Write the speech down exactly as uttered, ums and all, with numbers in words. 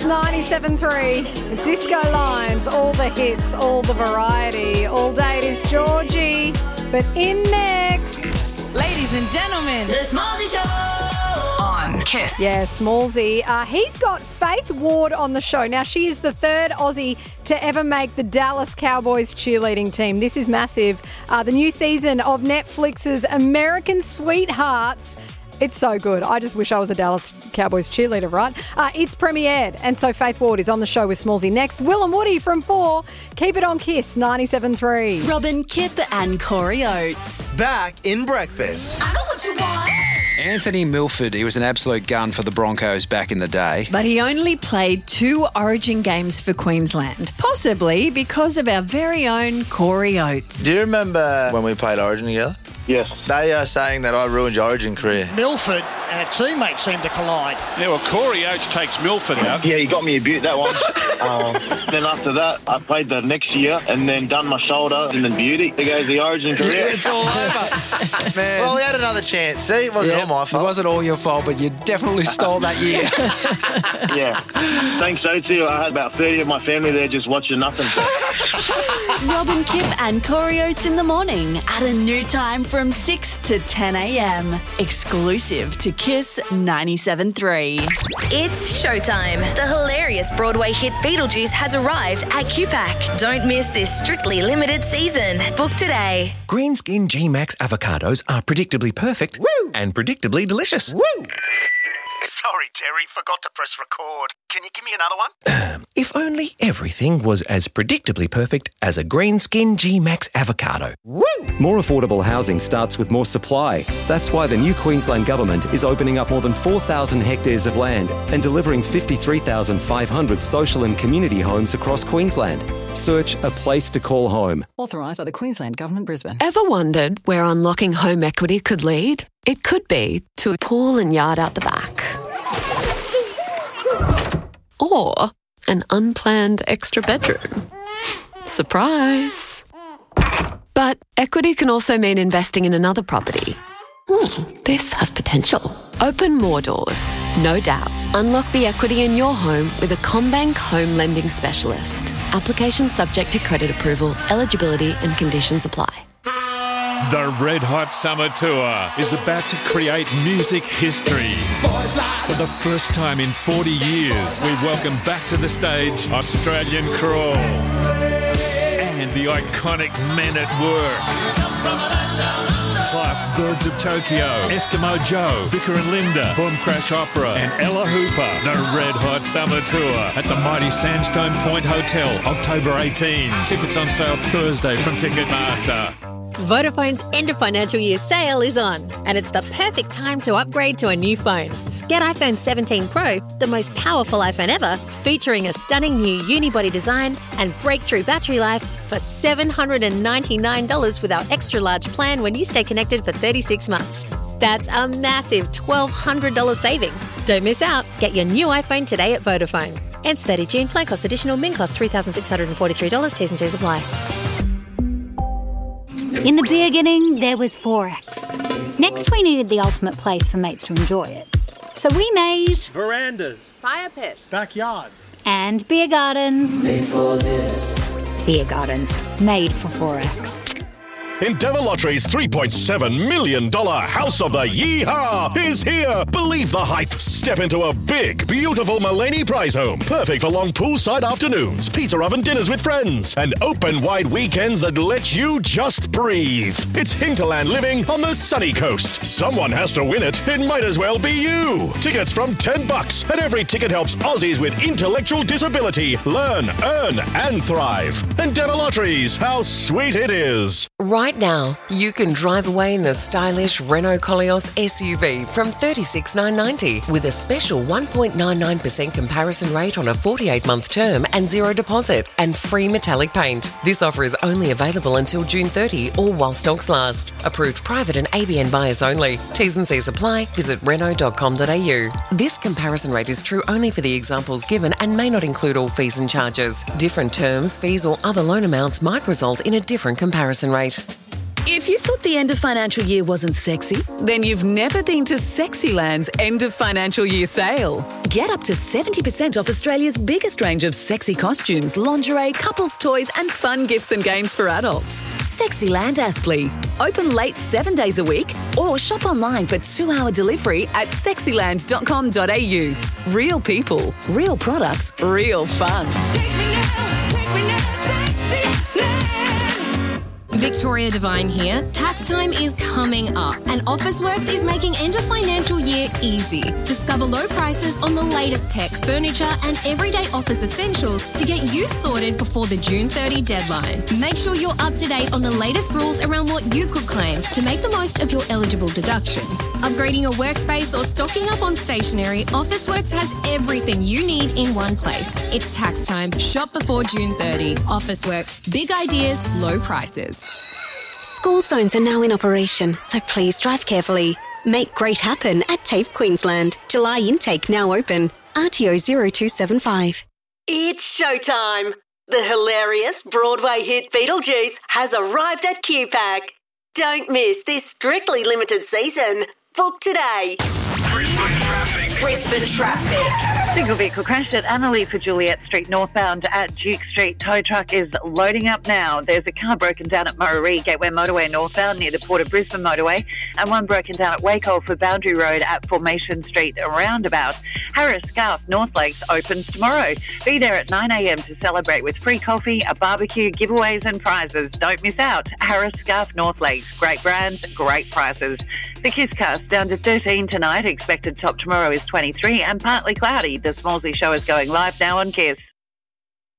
ninety-seven three. Disco Lines, all the hits, all the variety. All day it is Georgie. But in next... Ladies and gentlemen, The Smallsy Show on Kiss. Yeah, Smallsy. Uh, he's got Faith Ward on the show. Now, she is the third Aussie to ever make the Dallas Cowboys cheerleading team. This is massive. Uh, the new season of Netflix's American Sweethearts. It's so good. I just wish I was a Dallas Cowboys cheerleader, right? Uh, it's premiered, and so Faith Ward is on the show with Smallsy next. Will and Woody from four. Keep it on Kiss ninety-seven three. Robin Kip and Corey Oates. Back in breakfast. I know what you want. Anthony Milford, he was an absolute gun for the Broncos back in the day. But he only played two Origin games for Queensland, possibly because of our very own Corey Oates. Do you remember when we played Origin together? Yes. They are saying that I ruined your Origin career. Milford and a teammate seem to collide. Yeah, well, Corey Oates takes Milford out. Yeah, he got me a bit, that one. um, then after that, I played the next year and then done my shoulder and then beauty. There goes the Origin career. It's all over. Man. Well, we had another chance. See, it wasn't Yeah, all my fault. It wasn't all your fault, but you definitely stole that year. Yeah. Thanks, Oatsy. I had about thirty of my family there just watching nothing. Robin Kip and Corey Oates in the morning at a new time from six to ten a.m. Exclusive to Kiss ninety-seven three. It's showtime. The hilarious Broadway hit Beetlejuice has arrived at Q PAC. Don't miss this strictly limited season. Book today. Greenskin G-Max avocados are predictably perfect Woo! and predictably delicious. Woo! Sorry, Terry, forgot to press record. Can you give me another one? Um, if only everything was as predictably perfect as a Greenskin G-Max avocado. Woo! More affordable housing starts with more supply. That's why the new Queensland Government is opening up more than four thousand hectares of land and delivering fifty-three thousand five hundred social and community homes across Queensland. Search a place to call home. Authorised by the Queensland Government, Brisbane. Ever wondered where unlocking home equity could lead? It could be to a pool and yard out the back. Or an unplanned extra bedroom. Surprise! But equity can also mean investing in another property. Hmm, this has potential. Open more doors, no doubt. Unlock the equity in your home with a CommBank home lending specialist. Application subject to credit approval, eligibility and conditions apply. The Red Hot Summer Tour is about to create music history. For the first time in forty years, we welcome back to the stage Australian Crawl and the iconic Men at Work. Plus Birds of Tokyo, Eskimo Joe, Vicar and Linda, Boom Crash Opera and Ella Hooper. The Red Hot Summer Tour at the mighty Sandstone Point Hotel, October eighteenth. Tickets on sale Thursday from Ticketmaster. Vodafone's end of financial year sale is on, and it's the perfect time to upgrade to a new phone. Get iPhone seventeen Pro, the most powerful iPhone ever, featuring a stunning new unibody design and breakthrough battery life for seven hundred ninety-nine dollars with our extra large plan when you stay connected for thirty-six months. That's a massive twelve hundred dollars saving. Don't miss out. Get your new iPhone today at Vodafone. Ends thirtieth of June. Plan cost additional. Min cost three thousand six hundred forty-three dollars. T's and C's apply. In the beginning, there was Forex. Next, we needed the ultimate place for mates to enjoy it. So we made... Verandas. Fire pits. Backyards. And beer gardens. Made for this. Beer gardens. Made for Forex. Endeavour Lottery's three point seven million dollars House of the Yeehaw is here. Believe the hype. Step into a big, beautiful Mulaney prize home. Perfect for long poolside afternoons, pizza oven dinners with friends, and open-wide weekends that let you just breathe. It's Hinterland living on the sunny coast. Someone has to win it. It might as well be you. Tickets from ten bucks, and every ticket helps Aussies with intellectual disability learn, earn, and thrive. Endeavour Lotteries. How sweet it is. Right now, you can drive away in the stylish Renault Koleos S U V from thirty-six thousand nine hundred ninety with a special one point nine nine percent comparison rate on a forty-eight month term and zero deposit and free metallic paint. This offer is only available until June thirtieth or while stocks last. Approved private and A B N buyers only. T's and C's apply. Visit renault dot com dot a u. This comparison rate is true only for the examples given and may not include all fees and charges. Different terms, fees or other loan amounts might result in a different comparison rate. If you thought the end of financial year wasn't sexy, then you've never been to Sexyland's end of financial year sale. Get up to seventy percent off Australia's biggest range of sexy costumes, lingerie, couples toys and fun gifts and games for adults. Sexyland Aspley. Open late seven days a week or shop online for two-hour delivery at sexyland dot com dot a u. Real people, real products, real fun. Victoria Devine here. Tax time is coming up and Officeworks is making end of financial year easy. Discover low prices on the latest tech, furniture and everyday office essentials to get you sorted before the June thirtieth deadline. Make sure you're up to date on the latest rules around what you could claim to make the most of your eligible deductions. Upgrading your workspace or stocking up on stationery, Officeworks has everything you need in one place. It's tax time. Shop before June thirtieth. Officeworks. Big ideas, low prices. School zones are now in operation, so please drive carefully. Make great happen at TAFE Queensland. July intake now open. R T O zero two seven five. It's showtime. The hilarious Broadway hit Beetlejuice has arrived at Q PAC. Don't miss this strictly limited season. Book today. Brisbane traffic. Single vehicle crashed at Annalee for Juliet Street northbound at Duke Street. Tow truck is loading up now. There's a car broken down at Murray Gateway Motorway northbound near the Port of Brisbane Motorway and one broken down at Wacol for Boundary Road at Formation Street roundabout. Harris Scarf North Lakes opens tomorrow. Be there at nine a m to celebrate with free coffee, a barbecue, giveaways and prizes. Don't miss out. Harris Scarf North Lakes. Great brands, great prices. The Kisscast down to thirteen tonight. Expected top tomorrow is twenty-three and partly cloudy. The Smallsy Show is going live now on Kiss.